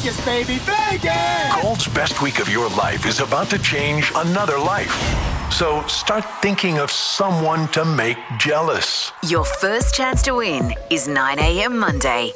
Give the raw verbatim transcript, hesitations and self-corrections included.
Vegas, baby, Vegas! Gold's best week of your life is about to change another life. So start thinking of someone to make jealous. Your first chance to win is nine a.m. Monday.